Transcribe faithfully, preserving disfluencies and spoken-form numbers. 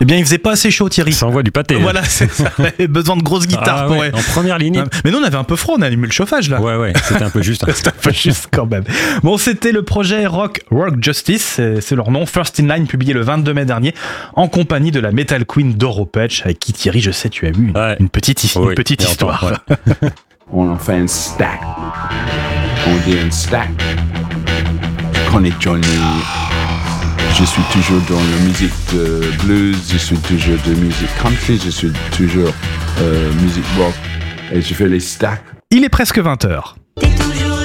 Eh bien, il faisait pas assez chaud, Thierry. Ça envoie du pâté. Voilà, hein. C'est ça. Il avait besoin de grosses guitares. Ah, pour... ouais, en première ligne. Mais nous, on avait un peu froid, on a allumé le chauffage, là. Ouais, ouais, c'était un peu juste. C'était un peu juste quand même. Bon, c'était le projet Rock Work Justice, c'est, c'est leur nom, First in Line, publié le vingt-deux mai dernier, en compagnie de la Metal Queen Doro Patch, avec qui, Thierry, je sais, tu as eu une, ouais. une petite, une oui, petite histoire. Ouais. On en fait un stack. On dit un stack. Je connais Johnny. Je suis toujours dans la musique de blues, je suis toujours de musique country, je suis toujours euh, musique rock. Et je fais les stacks. Il est presque vingt heures.